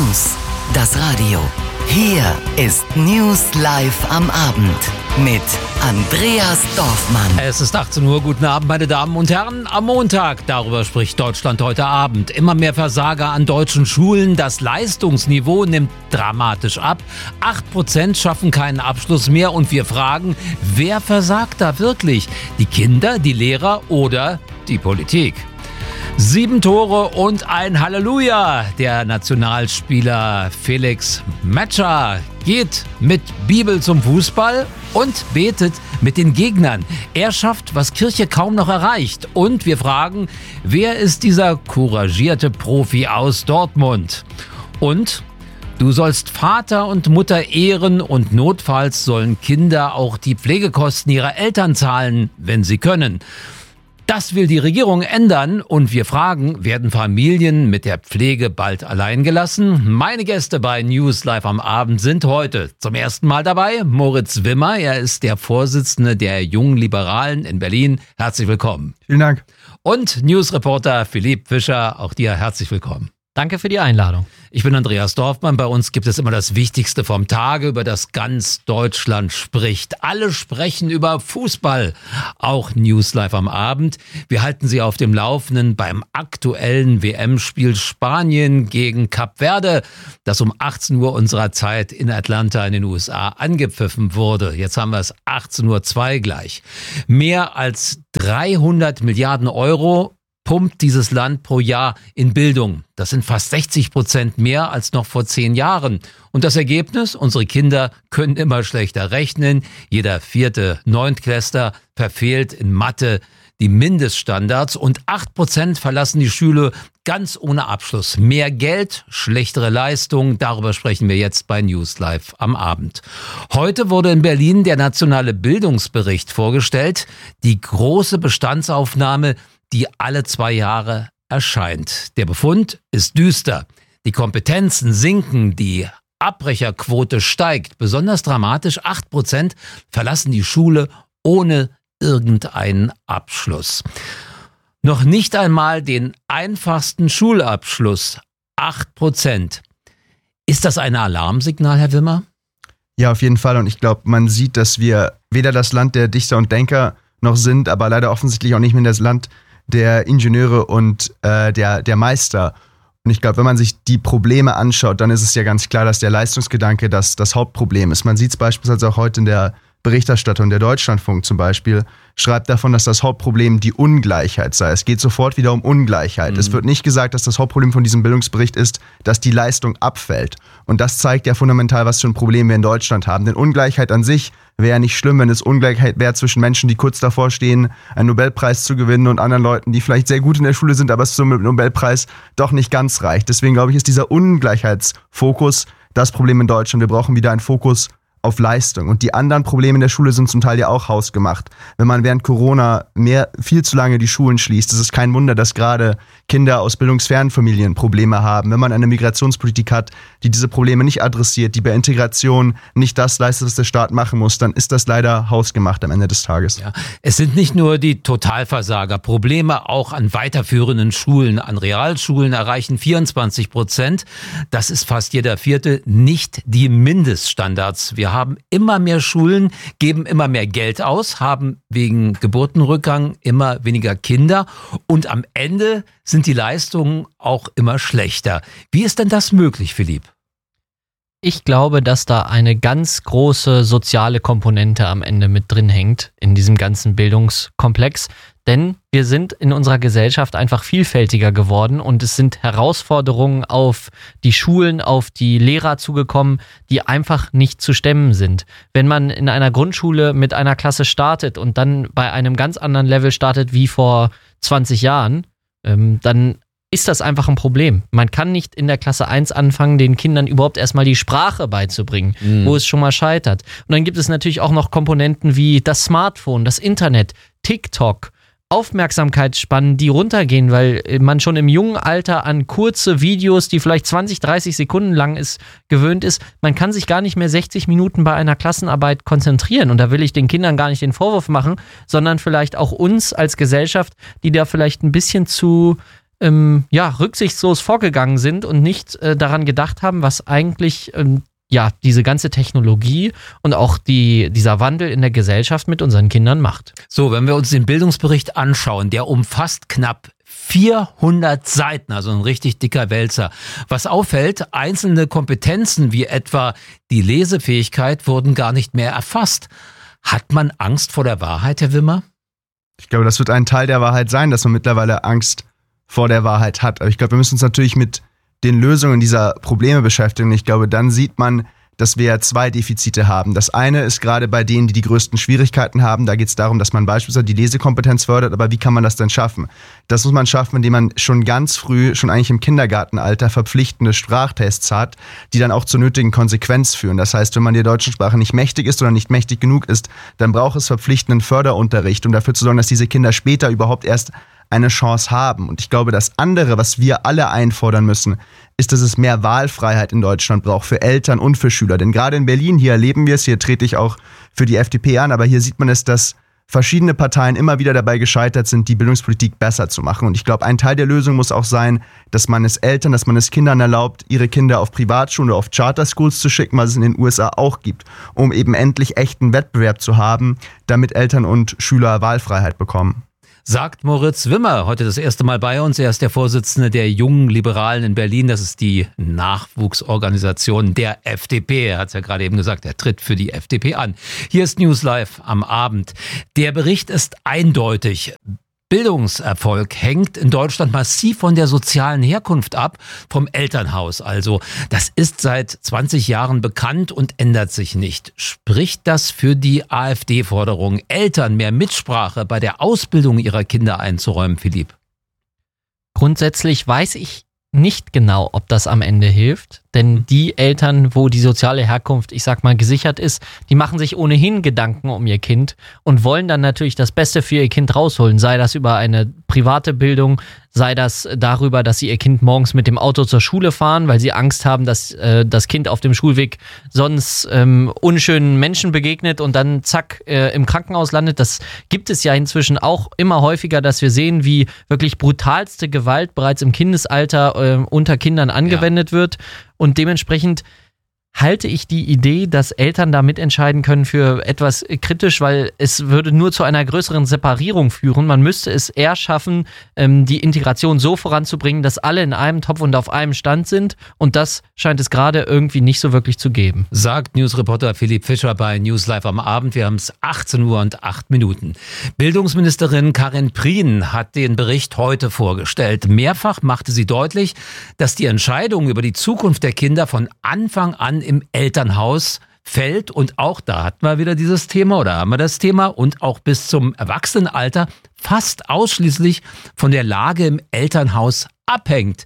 News, das Radio. Hier ist News live am Abend mit Andreas Dorfmann. Es ist 18 Uhr. Guten Abend, meine Damen und Herren. Am Montag, darüber spricht Deutschland heute Abend. Immer mehr Versager an deutschen Schulen. Das Leistungsniveau nimmt dramatisch ab. 8% schaffen keinen Abschluss mehr. Und wir fragen, wer versagt da wirklich? Die Kinder, die Lehrer oder die Politik? 7 Tore und ein Halleluja. Der Nationalspieler Felix Metscher geht mit Bibel zum Fußball und betet mit den Gegnern. Er schafft, was Kirche kaum noch erreicht. Und wir fragen, wer ist dieser couragierte Profi aus Dortmund? Und du sollst Vater und Mutter ehren und notfalls sollen Kinder auch die Pflegekosten ihrer Eltern zahlen, wenn sie können. Das will die Regierung ändern und wir fragen, werden Familien mit der Pflege bald allein gelassen? Meine Gäste bei News Live am Abend sind heute zum ersten Mal dabei Moritz Wimmer. Er ist der Vorsitzende der Jungen Liberalen in Berlin. Herzlich willkommen. Vielen Dank. Und Newsreporter Philipp Fischer, auch dir herzlich willkommen. Danke für die Einladung. Ich bin Andreas Dorfmann. Bei uns gibt es immer das Wichtigste vom Tage, über das ganz Deutschland spricht. Alle sprechen über Fußball. Auch News Live am Abend. Wir halten Sie auf dem Laufenden beim aktuellen WM-Spiel Spanien gegen Kap Verde, das um 18 Uhr unserer Zeit in Atlanta in den USA angepfiffen wurde. Jetzt haben wir es 18:02 Uhr gleich. Mehr als 300 Milliarden Euro pumpt dieses Land pro Jahr in Bildung. Das sind fast 60% mehr als noch vor 10 Jahren. Und das Ergebnis? Unsere Kinder können immer schlechter rechnen. Jeder 4. Neuntklässler verfehlt in Mathe die Mindeststandards und 8% verlassen die Schule ganz ohne Abschluss. Mehr Geld, schlechtere Leistung, darüber sprechen wir jetzt bei News Live am Abend. Heute wurde in Berlin der nationale Bildungsbericht vorgestellt, die große Bestandsaufnahme, die alle 2 Jahre erscheint. Der Befund ist düster. Die Kompetenzen sinken, die Abbrecherquote steigt. Besonders dramatisch, 8% verlassen die Schule ohne irgendeinen Abschluss. Noch nicht einmal den einfachsten Schulabschluss. 8%. Ist das ein Alarmsignal, Herr Wimmer? Ja, auf jeden Fall. Und ich glaube, man sieht, dass wir weder das Land der Dichter und Denker noch sind, aber leider offensichtlich auch nicht mehr das Land der Ingenieure und der Meister. Und ich glaube, wenn man sich die Probleme anschaut, dann ist es ja ganz klar, dass der Leistungsgedanke das Hauptproblem ist. Man sieht es beispielsweise auch heute in der Berichterstattung. Der Deutschlandfunk zum Beispiel schreibt davon, dass das Hauptproblem die Ungleichheit sei. Es geht sofort wieder um Ungleichheit. Es wird nicht gesagt, dass das Hauptproblem von diesem Bildungsbericht ist, dass die Leistung abfällt. Und das zeigt ja fundamental, was für ein Problem wir in Deutschland haben. Denn Ungleichheit an sich wäre ja nicht schlimm, wenn es Ungleichheit wäre zwischen Menschen, die kurz davor stehen, einen Nobelpreis zu gewinnen und anderen Leuten, die vielleicht sehr gut in der Schule sind, aber es zum Nobelpreis doch nicht ganz reicht. Deswegen glaube ich, ist dieser Ungleichheitsfokus das Problem in Deutschland. Wir brauchen wieder einen Fokus auf Leistung. Und die anderen Probleme in der Schule sind zum Teil ja auch hausgemacht. Wenn man während Corona viel zu lange die Schulen schließt, ist es kein Wunder, dass gerade Kinder aus bildungsfernen Familien Probleme haben. Wenn man eine Migrationspolitik hat, die diese Probleme nicht adressiert, die bei Integration nicht das leistet, was der Staat machen muss, dann ist das leider hausgemacht am Ende des Tages. Ja, es sind nicht nur die Totalversager. Probleme auch an weiterführenden Schulen, an Realschulen erreichen 24%. Das ist fast jeder 4. nicht die Mindeststandards. Wir haben immer mehr Schulen, geben immer mehr Geld aus, haben wegen Geburtenrückgang immer weniger Kinder und am Ende sind die Leistungen auch immer schlechter. Wie ist denn das möglich, Philipp? Ich glaube, dass da eine ganz große soziale Komponente am Ende mit drin hängt in diesem ganzen Bildungskomplex. Denn wir sind in unserer Gesellschaft einfach vielfältiger geworden und es sind Herausforderungen auf die Schulen, auf die Lehrer zugekommen, die einfach nicht zu stemmen sind. Wenn man in einer Grundschule mit einer Klasse startet und dann bei einem ganz anderen Level startet wie vor 20 Jahren, dann ist das einfach ein Problem. Man kann nicht in der Klasse 1 anfangen, den Kindern überhaupt erstmal die Sprache beizubringen, wo es schon mal scheitert. Und dann gibt es natürlich auch noch Komponenten wie das Smartphone, das Internet, TikTok, Aufmerksamkeitsspannen, die runtergehen, weil man schon im jungen Alter an kurze Videos, die vielleicht 20, 30 Sekunden lang gewöhnt ist. Man kann sich gar nicht mehr 60 Minuten bei einer Klassenarbeit konzentrieren. Und da will ich den Kindern gar nicht den Vorwurf machen, sondern vielleicht auch uns als Gesellschaft, die da vielleicht ein bisschen zu rücksichtslos vorgegangen sind und nicht daran gedacht haben, was eigentlich diese ganze Technologie und auch dieser Wandel in der Gesellschaft mit unseren Kindern macht. So, wenn wir uns den Bildungsbericht anschauen, der umfasst knapp 400 Seiten, also ein richtig dicker Wälzer. Was auffällt, einzelne Kompetenzen wie etwa die Lesefähigkeit wurden gar nicht mehr erfasst. Hat man Angst vor der Wahrheit, Herr Wimmer? Ich glaube, das wird ein Teil der Wahrheit sein, dass man mittlerweile Angst vor der Wahrheit hat. Aber ich glaube, wir müssen uns natürlich mit den Lösungen dieser Probleme beschäftigen. Ich glaube, dann sieht man, dass wir 2 Defizite haben. Das eine ist gerade bei denen, die die größten Schwierigkeiten haben. Da geht es darum, dass man beispielsweise die Lesekompetenz fördert. Aber wie kann man das denn schaffen? Das muss man schaffen, indem man schon ganz früh, schon eigentlich im Kindergartenalter, verpflichtende Sprachtests hat, die dann auch zur nötigen Konsequenz führen. Das heißt, wenn man der deutschen Sprache nicht mächtig ist oder nicht mächtig genug ist, dann braucht es verpflichtenden Förderunterricht, um dafür zu sorgen, dass diese Kinder später überhaupt erst eine Chance haben. Und ich glaube, das andere, was wir alle einfordern müssen, ist, dass es mehr Wahlfreiheit in Deutschland braucht für Eltern und für Schüler. Denn gerade in Berlin, hier erleben wir es, hier trete ich auch für die FDP an, aber hier sieht man es, dass verschiedene Parteien immer wieder dabei gescheitert sind, die Bildungspolitik besser zu machen. Und ich glaube, ein Teil der Lösung muss auch sein, dass man es Eltern, dass man es Kindern erlaubt, ihre Kinder auf Privatschulen oder auf Charterschools zu schicken, was es in den USA auch gibt, um eben endlich echten Wettbewerb zu haben, damit Eltern und Schüler Wahlfreiheit bekommen. Sagt Moritz Wimmer, heute das erste Mal bei uns. Er ist der Vorsitzende der Jungen Liberalen in Berlin. Das ist die Nachwuchsorganisation der FDP. Er hat es ja gerade eben gesagt, er tritt für die FDP an. Hier ist News Live am Abend. Der Bericht ist eindeutig. Bildungserfolg hängt in Deutschland massiv von der sozialen Herkunft ab, vom Elternhaus also. Das ist seit 20 Jahren bekannt und ändert sich nicht. Spricht das für die AfD-Forderung, Eltern mehr Mitsprache bei der Ausbildung ihrer Kinder einzuräumen, Philipp? Grundsätzlich weiß ich nicht genau, ob das am Ende hilft, denn die Eltern, wo die soziale Herkunft, ich sag mal, gesichert ist, die machen sich ohnehin Gedanken um ihr Kind und wollen dann natürlich das Beste für ihr Kind rausholen, sei das über eine private Bildung, sei das darüber, dass sie ihr Kind morgens mit dem Auto zur Schule fahren, weil sie Angst haben, dass das Kind auf dem Schulweg sonst unschönen Menschen begegnet und dann zack im Krankenhaus landet. Das gibt es ja inzwischen auch immer häufiger, dass wir sehen, wie wirklich brutalste Gewalt bereits im Kindesalter unter Kindern angewendet wird. Und dementsprechend halte ich die Idee, dass Eltern da mitentscheiden können, für etwas kritisch, weil es würde nur zu einer größeren Separierung führen. Man müsste es eher schaffen, die Integration so voranzubringen, dass alle in einem Topf und auf einem Stand sind. Und das scheint es gerade irgendwie nicht so wirklich zu geben. Sagt Newsreporter Philipp Fischer bei News Live am Abend. Wir haben es 18 Uhr und 8 Minuten. Bildungsministerin Karin Prien hat den Bericht heute vorgestellt. Mehrfach machte sie deutlich, dass die Entscheidung über die Zukunft der Kinder von Anfang an im Elternhaus fällt. Und auch da hatten wir wieder dieses Thema oder haben wir das Thema und auch bis zum Erwachsenenalter fast ausschließlich von der Lage im Elternhaus abhängt.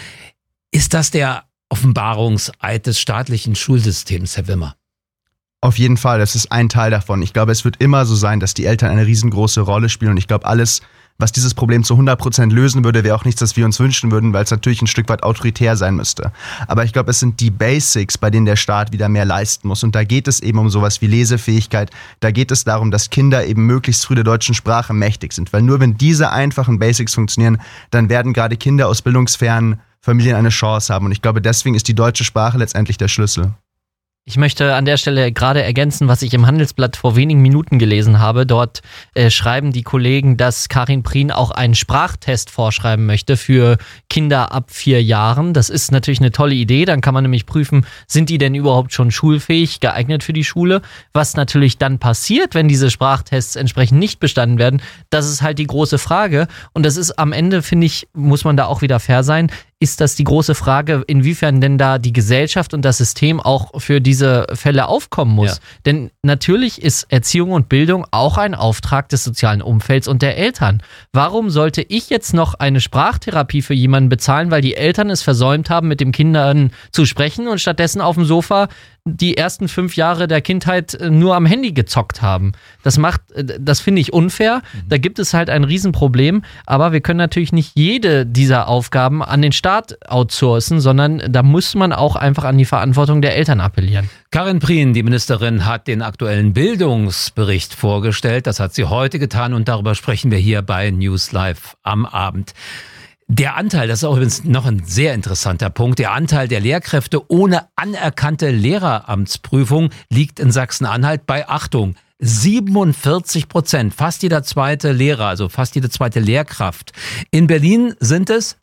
Ist das der Offenbarungseid des staatlichen Schulsystems, Herr Wimmer? Auf jeden Fall, das ist ein Teil davon. Ich glaube, es wird immer so sein, dass die Eltern eine riesengroße Rolle spielen. Und ich glaube, alles, was dieses Problem zu 100% lösen würde, wäre auch nichts, das wir uns wünschen würden, weil es natürlich ein Stück weit autoritär sein müsste. Aber ich glaube, es sind die Basics, bei denen der Staat wieder mehr leisten muss. Und da geht es eben um sowas wie Lesefähigkeit. Da geht es darum, dass Kinder eben möglichst früh der deutschen Sprache mächtig sind. Weil nur wenn diese einfachen Basics funktionieren, dann werden gerade Kinder aus bildungsfernen Familien eine Chance haben. Und ich glaube, deswegen ist die deutsche Sprache letztendlich der Schlüssel. Ich möchte an der Stelle gerade ergänzen, was ich im Handelsblatt vor wenigen Minuten gelesen habe. Dort schreiben die Kollegen, dass Karin Prien auch einen Sprachtest vorschreiben möchte für Kinder ab 4 Jahren. Das ist natürlich eine tolle Idee. Dann kann man nämlich prüfen, sind die denn überhaupt schon schulfähig, geeignet für die Schule? Was natürlich dann passiert, wenn diese Sprachtests entsprechend nicht bestanden werden, das ist halt die große Frage. Und das ist am Ende, finde ich, muss man da auch wieder fair sein, ist das die große Frage, inwiefern denn da die Gesellschaft und das System auch für diese Fälle aufkommen muss. Ja. Denn natürlich ist Erziehung und Bildung auch ein Auftrag des sozialen Umfelds und der Eltern. Warum sollte ich jetzt noch eine Sprachtherapie für jemanden bezahlen, weil die Eltern es versäumt haben, mit den Kindern zu sprechen und stattdessen auf dem Sofa die ersten 5 Jahre der Kindheit nur am Handy gezockt haben? Das finde ich unfair. Da gibt es halt ein Riesenproblem. Aber wir können natürlich nicht jede dieser Aufgaben an den Staat outsourcen, sondern da muss man auch einfach an die Verantwortung der Eltern appellieren. Karin Prien, die Ministerin, hat den aktuellen Bildungsbericht vorgestellt. Das hat sie heute getan und darüber sprechen wir hier bei News Live am Abend. Der Anteil, das ist auch übrigens noch ein sehr interessanter Punkt, der Anteil der Lehrkräfte ohne anerkannte Lehreramtsprüfung liegt in Sachsen-Anhalt bei, Achtung, 47%, fast jeder zweite Lehrer, also fast jede zweite Lehrkraft. In Berlin sind es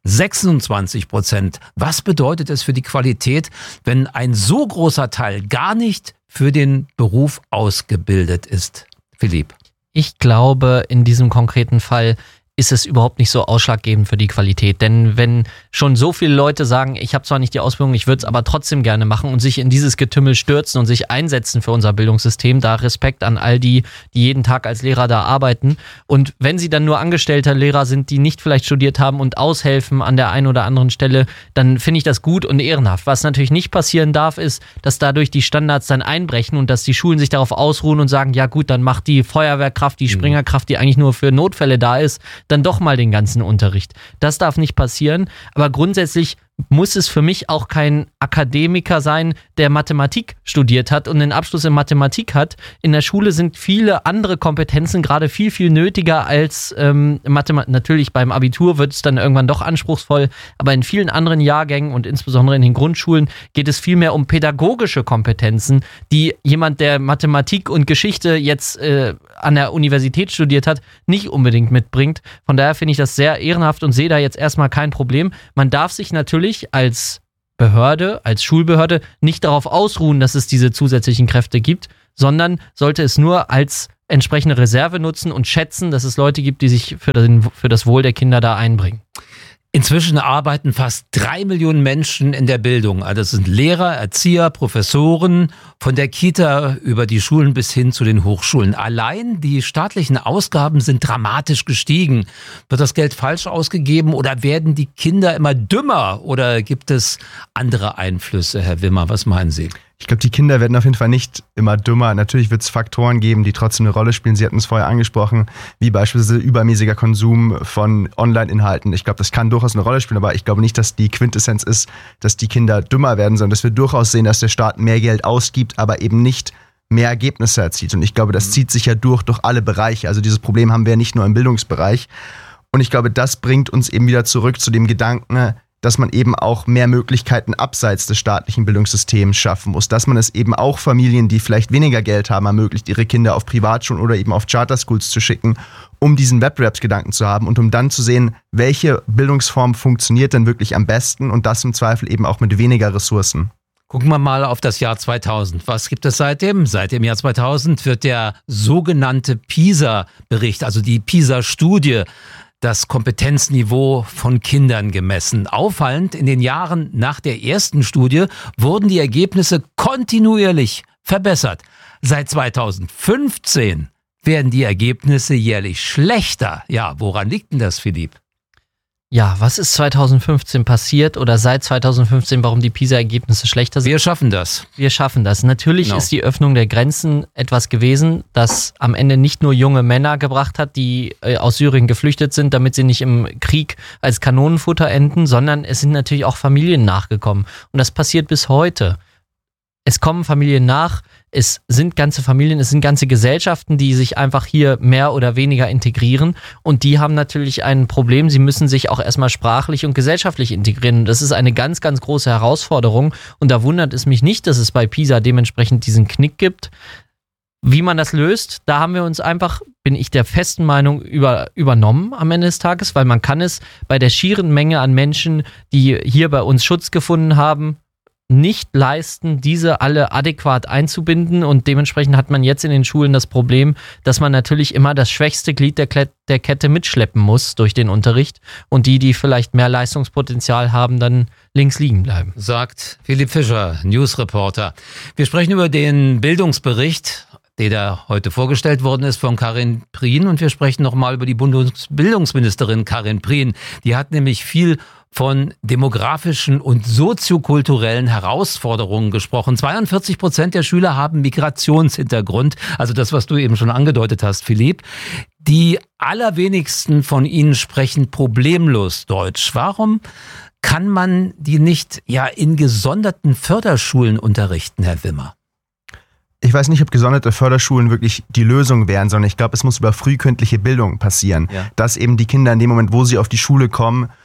26%. Was bedeutet es für die Qualität, wenn ein so großer Teil gar nicht für den Beruf ausgebildet ist? Philipp. Ich glaube, in diesem konkreten Fall ist es überhaupt nicht so ausschlaggebend für die Qualität. Denn wenn schon so viele Leute sagen, ich habe zwar nicht die Ausbildung, ich würde es aber trotzdem gerne machen und sich in dieses Getümmel stürzen und sich einsetzen für unser Bildungssystem, da Respekt an all die jeden Tag als Lehrer da arbeiten. Und wenn sie dann nur angestellter Lehrer sind, die nicht vielleicht studiert haben und aushelfen an der einen oder anderen Stelle, dann finde ich das gut und ehrenhaft. Was natürlich nicht passieren darf, ist, dass dadurch die Standards dann einbrechen und dass die Schulen sich darauf ausruhen und sagen, ja gut, dann macht die Feuerwehrkraft, die Springerkraft, die eigentlich nur für Notfälle da ist, dann doch mal den ganzen Unterricht. Das darf nicht passieren, aber grundsätzlich muss es für mich auch kein Akademiker sein, der Mathematik studiert hat und einen Abschluss in Mathematik hat. In der Schule sind viele andere Kompetenzen gerade viel, viel nötiger als Mathematik. Natürlich beim Abitur wird es dann irgendwann doch anspruchsvoll, aber in vielen anderen Jahrgängen und insbesondere in den Grundschulen geht es viel mehr um pädagogische Kompetenzen, die jemand, der Mathematik und Geschichte jetzt an der Universität studiert hat, nicht unbedingt mitbringt. Von daher finde ich das sehr ehrenhaft und sehe da jetzt erstmal kein Problem. Man darf sich natürlich als Behörde, als Schulbehörde nicht darauf ausruhen, dass es diese zusätzlichen Kräfte gibt, sondern sollte es nur als entsprechende Reserve nutzen und schätzen, dass es Leute gibt, die sich für das Wohl der Kinder da einbringen. Inzwischen arbeiten fast 3 Millionen Menschen in der Bildung. Also das sind Lehrer, Erzieher, Professoren, von der Kita über die Schulen bis hin zu den Hochschulen. Allein die staatlichen Ausgaben sind dramatisch gestiegen. Wird das Geld falsch ausgegeben oder werden die Kinder immer dümmer? Oder gibt es andere Einflüsse, Herr Wimmer? Was meinen Sie? Ich glaube, die Kinder werden auf jeden Fall nicht immer dümmer. Natürlich wird es Faktoren geben, die trotzdem eine Rolle spielen. Sie hatten es vorher angesprochen, wie beispielsweise übermäßiger Konsum von Online-Inhalten. Ich glaube, das kann durchaus eine Rolle spielen, aber ich glaube nicht, dass die Quintessenz ist, dass die Kinder dümmer werden, sondern dass wir durchaus sehen, dass der Staat mehr Geld ausgibt, aber eben nicht mehr Ergebnisse erzielt. Und ich glaube, das zieht sich ja durch alle Bereiche. Also dieses Problem haben wir ja nicht nur im Bildungsbereich. Und ich glaube, das bringt uns eben wieder zurück zu dem Gedanken, dass man eben auch mehr Möglichkeiten abseits des staatlichen Bildungssystems schaffen muss. Dass man es eben auch Familien, die vielleicht weniger Geld haben, ermöglicht, ihre Kinder auf Privatschulen oder eben auf Charterschools zu schicken, um diesen Wettbewerbsgedanken zu haben und um dann zu sehen, welche Bildungsform funktioniert denn wirklich am besten und das im Zweifel eben auch mit weniger Ressourcen. Gucken wir mal auf das Jahr 2000. Was gibt es seitdem? Seit dem Jahr 2000 wird der sogenannte PISA-Bericht, also die PISA-Studie, das Kompetenzniveau von Kindern gemessen. Auffallend, in den Jahren nach der ersten Studie wurden die Ergebnisse kontinuierlich verbessert. Seit 2015 werden die Ergebnisse jährlich schlechter. Ja, woran liegt denn das, Philipp? Ja, was ist 2015 passiert oder seit 2015, warum die PISA-Ergebnisse schlechter sind? Wir schaffen das. Wir schaffen das. Natürlich ist die Öffnung der Grenzen etwas gewesen, das am Ende nicht nur junge Männer gebracht hat, die aus Syrien geflüchtet sind, damit sie nicht im Krieg als Kanonenfutter enden, sondern es sind natürlich auch Familien nachgekommen. Und das passiert bis heute. Es kommen Familien nach, es sind ganze Familien, es sind ganze Gesellschaften, die sich einfach hier mehr oder weniger integrieren und die haben natürlich ein Problem, sie müssen sich auch erstmal sprachlich und gesellschaftlich integrieren. Das ist eine ganz, ganz große Herausforderung und da wundert es mich nicht, dass es bei PISA dementsprechend diesen Knick gibt. Wie man das löst, da haben wir uns einfach, bin ich der festen Meinung, übernommen am Ende des Tages, weil man kann es bei der schieren Menge an Menschen, die hier bei uns Schutz gefunden haben, nicht leisten, diese alle adäquat einzubinden und dementsprechend hat man jetzt in den Schulen das Problem, dass man natürlich immer das schwächste Glied der Kette mitschleppen muss durch den Unterricht und die vielleicht mehr Leistungspotenzial haben, dann links liegen bleiben. Sagt Philipp Fischer, Newsreporter. Wir sprechen über den Bildungsbericht, der da heute vorgestellt worden ist von Karin Prien und wir sprechen nochmal über die Bundesbildungsministerin Karin Prien. Die hat nämlich viel von demografischen und soziokulturellen Herausforderungen gesprochen. 42% der Schüler haben Migrationshintergrund, also das, was du eben schon angedeutet hast, Philipp. Die allerwenigsten von ihnen sprechen problemlos Deutsch. Warum kann man die nicht in gesonderten Förderschulen unterrichten, Herr Wimmer? Ich weiß nicht, ob gesonderte Förderschulen wirklich die Lösung wären, sondern ich glaube, es muss über frühkindliche Bildung passieren. Ja. Dass eben die Kinder in dem Moment, wo sie auf die Schule kommen,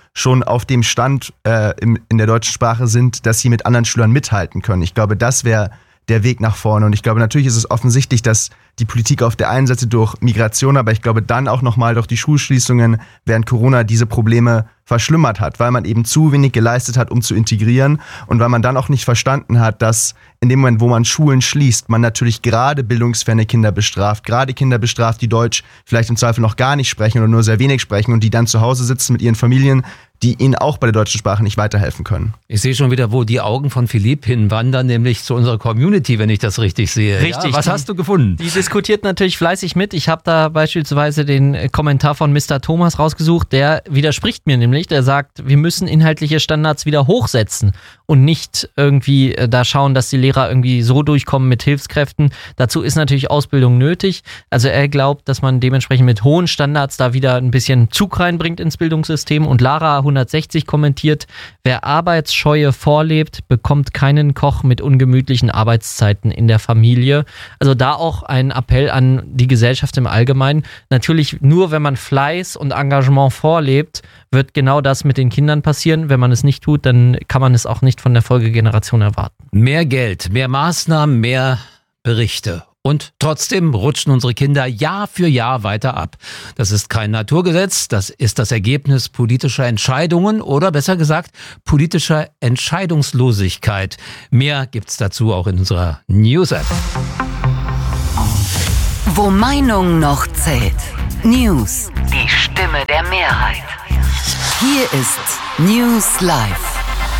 schon auf dem Stand in der deutschen Sprache sind, dass sie mit anderen Schülern mithalten können. Ich glaube, das wäre der Weg nach vorne. Und ich glaube, natürlich ist es offensichtlich, dass die Politik auf der einen Seite durch Migration, aber ich glaube dann auch nochmal durch die Schulschließungen während Corona diese Probleme verschlimmert hat, weil man eben zu wenig geleistet hat, um zu integrieren und weil man dann auch nicht verstanden hat, dass in dem Moment, wo man Schulen schließt, man natürlich gerade bildungsferne Kinder bestraft, gerade Kinder bestraft, die Deutsch vielleicht im Zweifel noch gar nicht sprechen oder nur sehr wenig sprechen und die dann zu Hause sitzen mit ihren Familien, die ihnen auch bei der deutschen Sprache nicht weiterhelfen können. Ich sehe schon wieder, wo die Augen von Philipp hinwandern, nämlich zu unserer Community, wenn ich das richtig sehe. Richtig. Ja, was hast du gefunden? Die diskutiert natürlich fleißig mit. Ich habe da beispielsweise den Kommentar von Mr. Thomas rausgesucht, der widerspricht mir nämlich. Der sagt, wir müssen inhaltliche Standards wieder hochsetzen und nicht irgendwie da schauen, dass die Lehrer irgendwie so durchkommen mit Hilfskräften. Dazu ist natürlich Ausbildung nötig. Also er glaubt, dass man dementsprechend mit hohen Standards da wieder ein bisschen Zug reinbringt ins Bildungssystem. Und Lara 160 kommentiert, wer Arbeitsscheue vorlebt, bekommt keinen Koch mit ungemütlichen Arbeitszeiten in der Familie. Also da auch ein Appell an die Gesellschaft im Allgemeinen. Natürlich nur, wenn man Fleiß und Engagement vorlebt, wird genau das mit den Kindern passieren. Wenn man es nicht tut, dann kann man es auch nicht von der Folgegeneration erwarten. Mehr Geld, mehr Maßnahmen, mehr Berichte. Und trotzdem rutschen unsere Kinder Jahr für Jahr weiter ab. Das ist kein Naturgesetz, das ist das Ergebnis politischer Entscheidungen oder besser gesagt politischer Entscheidungslosigkeit. Mehr gibt's dazu auch in unserer News-App. Wo Meinung noch zählt. News, die Stimme der Mehrheit. Hier ist News Live.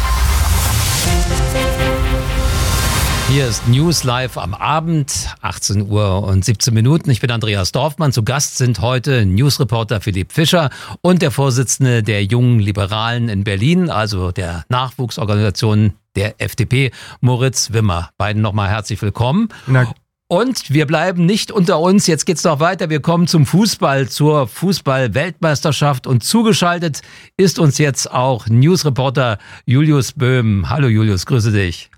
Hier ist News Live am Abend, 18 Uhr und 17 Minuten. Ich bin Andreas Dorfmann. Zu Gast sind heute Newsreporter Philipp Fischer und der Vorsitzende der Jungen Liberalen in Berlin, also der Nachwuchsorganisation der FDP, Moritz Wimmer. Beiden nochmal herzlich willkommen. Und wir bleiben nicht unter uns. Jetzt geht's noch weiter. Wir kommen zum Fußball, zur Fußball-Weltmeisterschaft. Und zugeschaltet ist uns jetzt auch Newsreporter Julius Böhm. Hallo Julius, grüße dich.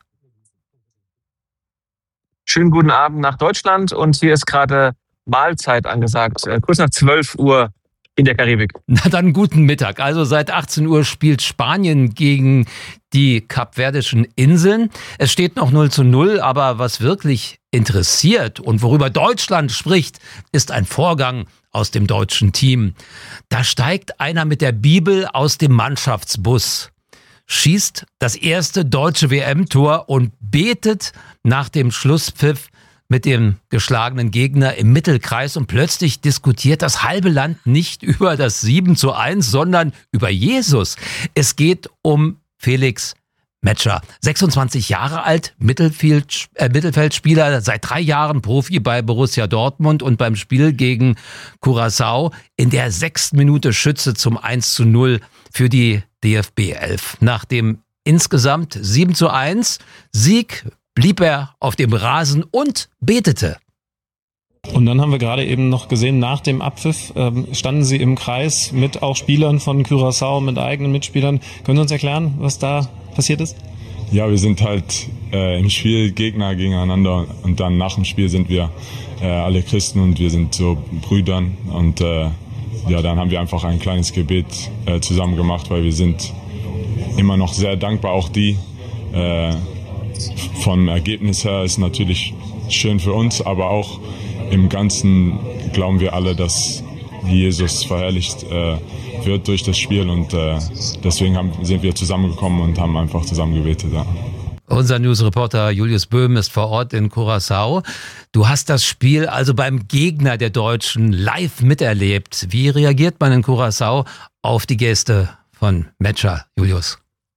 Schönen guten Abend nach Deutschland und hier ist gerade Mahlzeit angesagt, kurz nach 12 Uhr in der Karibik. Na dann guten Mittag. Also seit 18 Uhr spielt Spanien gegen die Kapverdischen Inseln. Es steht noch 0:0, aber was wirklich interessiert und worüber Deutschland spricht, ist ein Vorgang aus dem deutschen Team. Da steigt einer mit der Bibel aus dem Mannschaftsbus, schießt das erste deutsche WM-Tor und betet nach dem Schlusspfiff mit dem geschlagenen Gegner im Mittelkreis und plötzlich diskutiert das halbe Land nicht über das 7:1, sondern über Jesus. Es geht um Felix Metscher, 26 Jahre alt, Mittelfeldspieler, seit 3 Jahren Profi bei Borussia Dortmund und beim Spiel gegen Curaçao in der 6. Minute Schütze zum 1:0 für die DFB 11. Nach dem insgesamt 7:1 Sieg blieb er auf dem Rasen und betete. Und dann haben wir gerade eben noch gesehen, nach dem Abpfiff standen Sie im Kreis mit auch Spielern von Curaçao, mit eigenen Mitspielern. Können Sie uns erklären, was da passiert ist? Ja, wir sind halt im Spiel Gegner gegeneinander und dann nach dem Spiel sind wir alle Christen und wir sind so Brüdern und ja, dann haben wir einfach ein kleines Gebet zusammen gemacht, weil wir sind immer noch sehr dankbar, auch die vom Ergebnis her ist natürlich schön für uns, aber auch im Ganzen glauben wir alle, dass Jesus verherrlicht wird durch das Spiel und deswegen sind wir zusammengekommen und haben einfach zusammen gebetet. Ja. Unser Newsreporter Julius Böhm ist vor Ort in Curaçao. Du hast das Spiel also beim Gegner der Deutschen live miterlebt. Wie reagiert man in Curaçao auf die Geste von Metscher, Julius?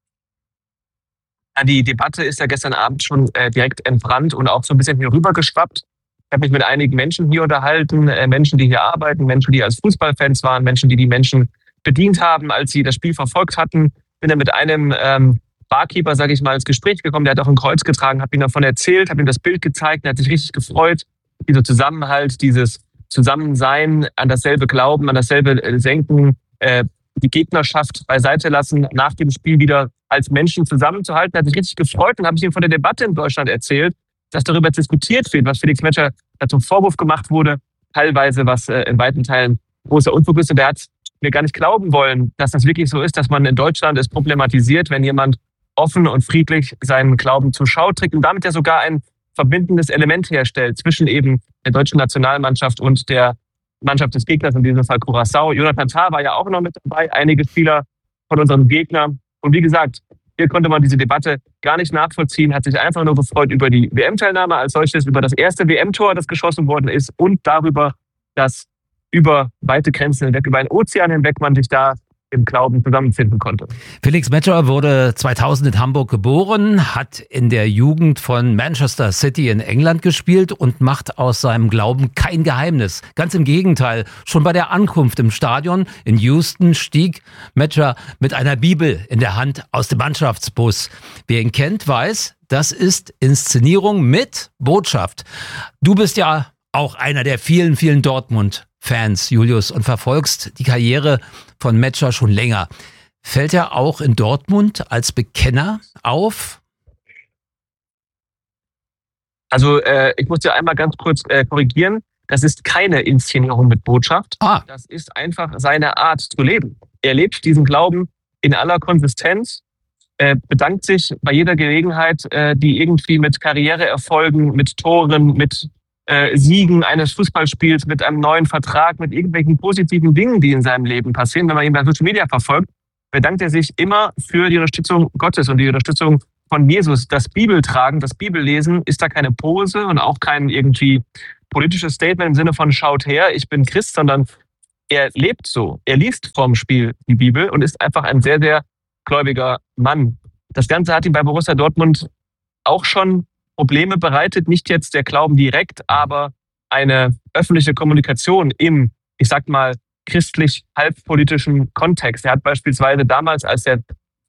Die Debatte ist ja gestern Abend schon direkt entbrannt und auch so ein bisschen hier rüber geschwappt. Ich habe mich mit einigen Menschen hier unterhalten, Menschen, die hier arbeiten, Menschen, die als Fußballfans waren, Menschen, die Menschen bedient haben, als sie das Spiel verfolgt hatten. Bin dann mit einem Barkeeper, sage ich mal, ins Gespräch gekommen, der hat auch ein Kreuz getragen, habe ihm davon erzählt, habe ihm das Bild gezeigt, er hat sich richtig gefreut. Dieser Zusammenhalt, dieses Zusammensein, an dasselbe Glauben, an dasselbe Senken, die Gegnerschaft beiseite lassen, nach dem Spiel wieder als Menschen zusammenzuhalten. Er hat sich richtig gefreut und habe ich ihm von der Debatte in Deutschland erzählt, dass darüber diskutiert wird, was Felix Metscher zum Vorwurf gemacht wurde, teilweise was in weiten Teilen großer Unfug ist. Und er hat mir gar nicht glauben wollen, dass das wirklich so ist, dass man in Deutschland es problematisiert, wenn jemand offen und friedlich seinen Glauben zur Schau trägt und damit ja sogar ein verbindendes Element herstellt zwischen eben der deutschen Nationalmannschaft und der Mannschaft des Gegners, in diesem Fall Curaçao. Jonathan Tah war ja auch noch mit dabei, einige Spieler von unserem Gegner. Und wie gesagt, hier konnte man diese Debatte gar nicht nachvollziehen, hat sich einfach nur gefreut über die WM-Teilnahme als solches, über das erste WM-Tor, das geschossen worden ist und darüber, dass über weite Grenzen hinweg, über einen Ozean hinweg man sich da im Glauben zusammenfinden konnte. Felix Metscher wurde 2000 in Hamburg geboren, hat in der Jugend von Manchester City in England gespielt und macht aus seinem Glauben kein Geheimnis. Ganz im Gegenteil, schon bei der Ankunft im Stadion in Houston stieg Metscher mit einer Bibel in der Hand aus dem Mannschaftsbus. Wer ihn kennt, weiß, das ist Inszenierung mit Botschaft. Du bist ja auch einer der vielen, vielen Dortmund-Fans, Julius, und verfolgst die Karriere von Metscher schon länger. Fällt er auch in Dortmund als Bekenner auf? Also ich muss dir einmal ganz kurz korrigieren. Das ist keine Inszenierung mit Botschaft. Das ist einfach seine Art zu leben. Er lebt diesen Glauben in aller Konsistenz, bedankt sich bei jeder Gelegenheit, die irgendwie mit Karriereerfolgen, mit Toren, mit Siegen eines Fußballspiels, mit einem neuen Vertrag, mit irgendwelchen positiven Dingen, die in seinem Leben passieren. Wenn man ihn bei Social Media verfolgt, bedankt er sich immer für die Unterstützung Gottes und die Unterstützung von Jesus. Das Bibeltragen, das Bibellesen ist da keine Pose und auch kein irgendwie politisches Statement im Sinne von schaut her, ich bin Christ, sondern er lebt so. Er liest vorm Spiel die Bibel und ist einfach ein sehr, sehr gläubiger Mann. Das Ganze hat ihm bei Borussia Dortmund auch schon Probleme bereitet, nicht jetzt der Glauben direkt, aber eine öffentliche Kommunikation im, ich sag mal, christlich-halbpolitischen Kontext. Er hat beispielsweise damals, als der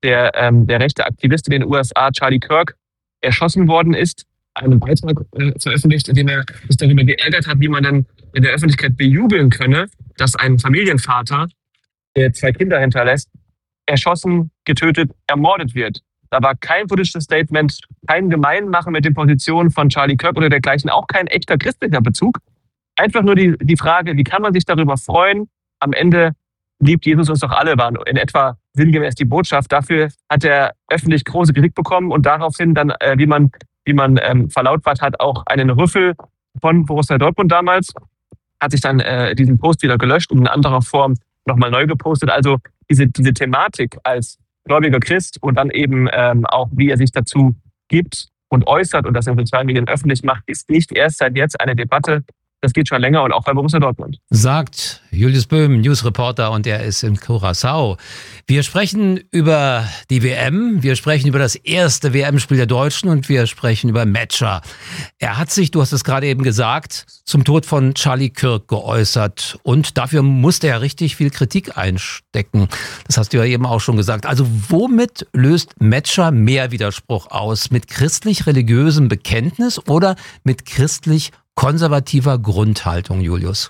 rechte Aktivist in den USA, Charlie Kirk, erschossen worden ist, einen Beitrag veröffentlicht, in dem er sich darüber geärgert hat, wie man dann in der Öffentlichkeit bejubeln könne, dass ein Familienvater, der 2 Kinder hinterlässt, erschossen, getötet, ermordet wird. Da war kein politisches Statement, kein Gemeinmachen mit den Positionen von Charlie Kirk oder dergleichen, auch kein echter christlicher Bezug. Einfach nur die Frage, wie kann man sich darüber freuen? Am Ende liebt Jesus uns doch alle, war in etwa sinngemäß die Botschaft. Dafür hat er öffentlich große Kritik bekommen und daraufhin dann, wie man verlautbart hat, auch einen Rüffel von Borussia Dortmund damals, hat sich dann diesen Post wieder gelöscht und in anderer Form nochmal neu gepostet. Also diese Thematik als gläubiger Christ und dann eben auch, wie er sich dazu gibt und äußert und das in sozialen Medien öffentlich macht, ist nicht erst seit jetzt eine Debatte. Das geht schon länger und auch bei Borussia Dortmund. Sagt Julius Böhm, Newsreporter, und er ist in Curaçao. Wir sprechen über die WM, wir sprechen über das erste WM-Spiel der Deutschen und wir sprechen über Metscher. Er hat sich, du hast es gerade eben gesagt, zum Tod von Charlie Kirk geäußert und dafür musste er richtig viel Kritik einstecken. Das hast du ja eben auch schon gesagt. Also womit löst Metscher mehr Widerspruch aus? Mit christlich-religiösem Bekenntnis oder mit christlich-konservativer Grundhaltung, Julius?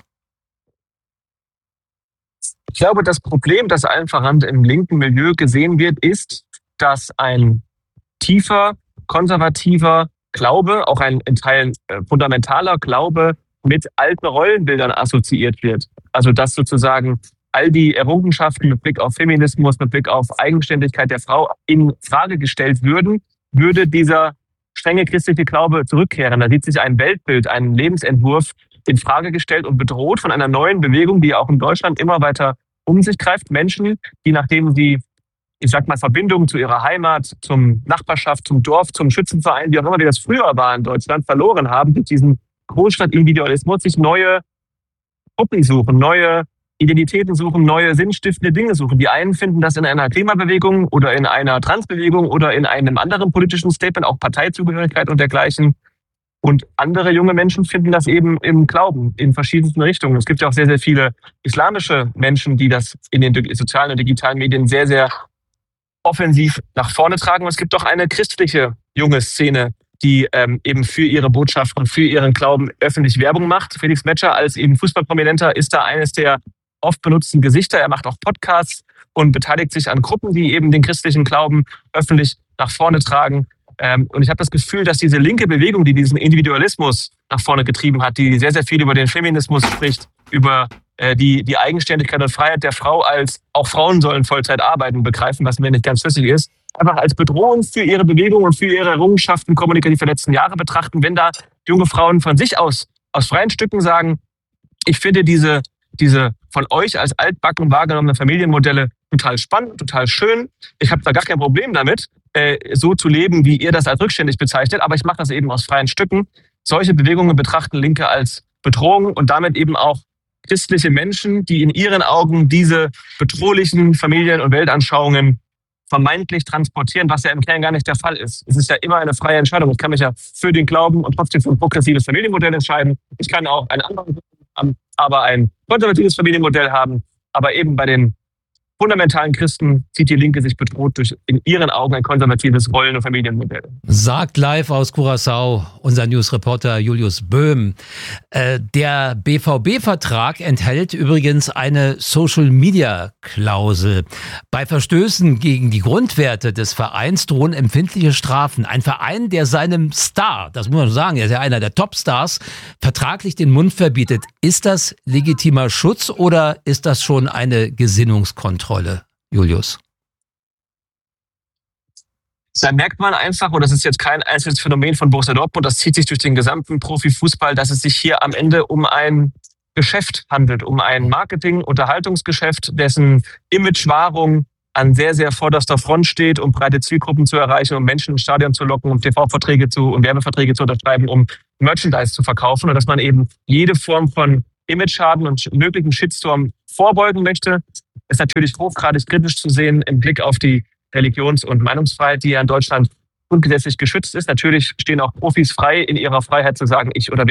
Ich glaube, das Problem, das allen voran im linken Milieu gesehen wird, ist, dass ein tiefer, konservativer Glaube, auch ein in Teilen fundamentaler Glaube mit alten Rollenbildern assoziiert wird. Also dass sozusagen all die Errungenschaften mit Blick auf Feminismus, mit Blick auf Eigenständigkeit der Frau in Frage gestellt würden, würde dieser strenge christliche Glaube zurückkehren. Da sieht sich ein Weltbild, ein Lebensentwurf in Frage gestellt und bedroht von einer neuen Bewegung, die auch in Deutschland immer weiter um sich greift. Menschen, die nachdem sie, ich sag mal, Verbindungen zu ihrer Heimat, zum Nachbarschaft, zum Dorf, zum Schützenverein, wie auch immer, wie das früher war in Deutschland, verloren haben, durch diesen Großstadtindividualismus sich neue Gruppen suchen, neue Identitäten suchen, neue sinnstiftende Dinge suchen. Die einen finden das in einer Klimabewegung oder in einer Transbewegung oder in einem anderen politischen Statement, auch Parteizugehörigkeit und dergleichen. Und andere junge Menschen finden das eben im Glauben in verschiedensten Richtungen. Es gibt ja auch sehr, sehr viele islamische Menschen, die das in den sozialen und digitalen Medien sehr, sehr offensiv nach vorne tragen. Und es gibt auch eine christliche junge Szene, die eben für ihre Botschaft und für ihren Glauben öffentlich Werbung macht. Felix Metscher als eben Fußballprominenter ist da eines der oft benutzten Gesichter. Er macht auch Podcasts und beteiligt sich an Gruppen, die eben den christlichen Glauben öffentlich nach vorne tragen. Und ich habe das Gefühl, dass diese linke Bewegung, die diesen Individualismus nach vorne getrieben hat, die sehr, sehr viel über den Feminismus spricht, über die Eigenständigkeit und Freiheit der Frau als auch Frauen sollen Vollzeit arbeiten, begreifen, was mir nicht ganz schlüssig ist, einfach als Bedrohung für ihre Bewegung und für ihre Errungenschaften kommunikativ der letzten Jahre betrachten, wenn da junge Frauen von sich aus freien Stücken sagen, ich finde diese von euch als altbacken wahrgenommene Familienmodelle total spannend, total schön. Ich habe da gar kein Problem damit, so zu leben, wie ihr das als rückständig bezeichnet, aber ich mache das eben aus freien Stücken. Solche Bewegungen betrachten Linke als Bedrohung und damit eben auch christliche Menschen, die in ihren Augen diese bedrohlichen Familien- und Weltanschauungen vermeintlich transportieren, was ja im Kern gar nicht der Fall ist. Es ist ja immer eine freie Entscheidung. Ich kann mich ja für den Glauben und trotzdem für ein progressives Familienmodell entscheiden. Ich kann auch einen anderen, aber ein konservatives Familienmodell haben. Aber eben bei den fundamentalen Christen sieht die Linke sich bedroht durch in ihren Augen ein konservatives Rollen- und Familienmodell. Sagt live aus Curaçao unser Newsreporter Julius Böhm. Der BVB-Vertrag enthält übrigens eine Social-Media-Klausel. Bei Verstößen gegen die Grundwerte des Vereins drohen empfindliche Strafen. Ein Verein, der seinem Star, das muss man sagen, er ist ja einer der Topstars, vertraglich den Mund verbietet. Ist das legitimer Schutz oder ist das schon eine Gesinnungskontrolle? Julius? Da merkt man einfach, und das ist jetzt kein einzelnes Phänomen von Borussia Dortmund, das zieht sich durch den gesamten Profifußball, dass es sich hier am Ende um ein Geschäft handelt, um ein Marketing-Unterhaltungsgeschäft, dessen Imagewahrung an sehr, sehr vorderster Front steht, um breite Zielgruppen zu erreichen, um Menschen ins Stadion zu locken, um TV-Verträge und Werbeverträge zu unterschreiben, um Merchandise zu verkaufen und dass man eben jede Form von Image-Schaden und möglichen Shitstorm vorbeugen möchte, ist natürlich hochgradig kritisch zu sehen im Blick auf die Religions- und Meinungsfreiheit, die ja in Deutschland grundgesetzlich geschützt ist. Natürlich stehen auch Profis frei, in ihrer Freiheit zu sagen, ich oder